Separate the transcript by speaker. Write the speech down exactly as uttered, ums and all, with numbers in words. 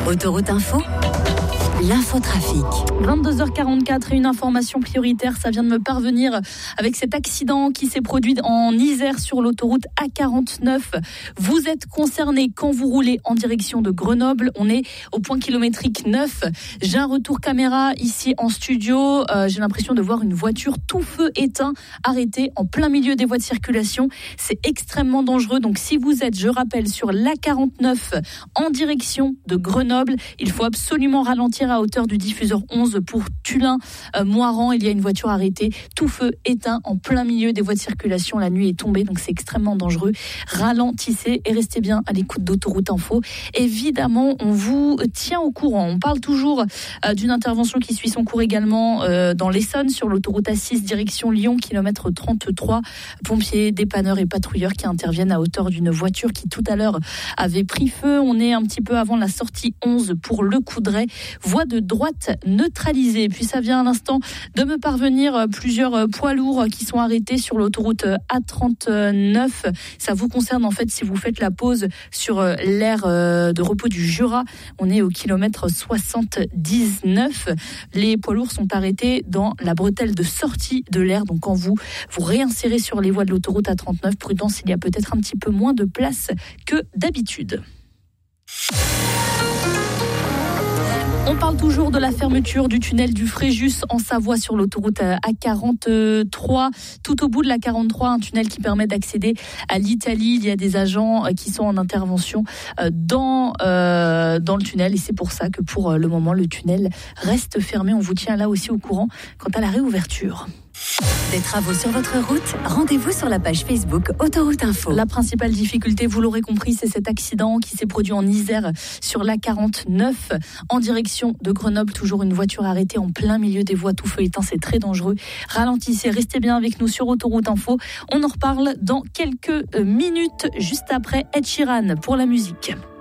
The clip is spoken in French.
Speaker 1: Autoroute Info, l'infotrafic.
Speaker 2: vingt-deux heures quarante-quatre et une information prioritaire, ça vient de me parvenir avec cet accident qui s'est produit en Isère sur l'autoroute A quarante-neuf. Vous êtes concerné quand vous roulez en direction de Grenoble. On est au point kilométrique neuf. J'ai un retour caméra ici en studio. Euh, j'ai l'impression de voir une voiture tout feu éteint arrêtée en plein milieu des voies de circulation. C'est extrêmement dangereux. Donc si vous êtes, je rappelle, sur l'A quarante-neuf en direction de Grenoble, il faut absolument ralentir à hauteur du diffuseur onze pour Tulin, euh, Moiran. Il y a une voiture arrêtée, tout feu éteint en plein milieu des voies de circulation. La nuit est tombée, donc c'est extrêmement dangereux. Ralentissez et restez bien à l'écoute d'Autoroute Info. Évidemment, on vous tient au courant. On parle toujours euh, d'une intervention qui suit son cours également euh, dans l'Essonne, sur l'autoroute A six, direction Lyon, kilomètre trente-trois. Pompiers, dépanneurs et patrouilleurs qui interviennent à hauteur d'une voiture qui tout à l'heure avait pris feu. On est un petit peu avant la sortie onze pour Le Coudray. Voie de droite neutralisée. Puis ça vient à l'instant de me parvenir plusieurs poids lourds qui sont arrêtés sur l'autoroute A trente-neuf. Ça vous concerne en fait si vous faites la pause sur l'aire de repos du Jura. On est au kilomètre soixante-dix-neuf. Les poids lourds sont arrêtés dans la bretelle de sortie de l'aire. Donc quand vous vous réinsérez sur les voies de l'autoroute A trente-neuf, prudence, il y a peut-être un petit peu moins de place que d'habitude. On parle toujours de la fermeture du tunnel du Fréjus en Savoie sur l'autoroute A quarante-trois. Tout au bout de la quarante-trois, un tunnel qui permet d'accéder à l'Italie. Il y a des agents qui sont en intervention dans, euh, dans le tunnel et c'est pour ça que pour le moment, le tunnel reste fermé. On vous tient là aussi au courant quant à la réouverture.
Speaker 1: Des travaux sur votre route, rendez-vous sur la page Facebook Autoroute Info.
Speaker 2: La principale difficulté, vous l'aurez compris, c'est cet accident qui s'est produit en Isère sur l'A quarante-neuf en direction de Grenoble. Toujours une voiture arrêtée en plein milieu des voies, tout feu éteint, c'est très dangereux. Ralentissez, restez bien avec nous sur Autoroute Info. On en reparle dans quelques minutes, juste après Ed Sheeran pour la musique.